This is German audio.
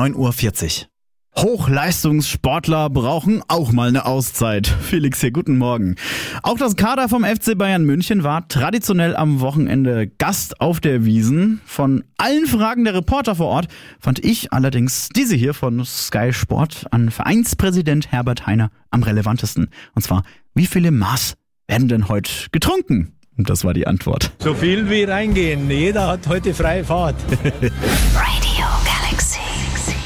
9:40 Uhr. Hochleistungssportler brauchen auch mal eine Auszeit. Felix hier, guten Morgen. Auch das Kader vom FC Bayern München war traditionell am Wochenende Gast auf der Wiesn. Von allen Fragen der Reporter vor Ort fand ich allerdings diese hier von Sky Sport an Vereinspräsident Herbert Hainer am relevantesten. Und zwar, wie viele Maß werden denn heute getrunken? Und das war die Antwort. So viel wie reingehen. Jeder hat heute freie Fahrt. Radio.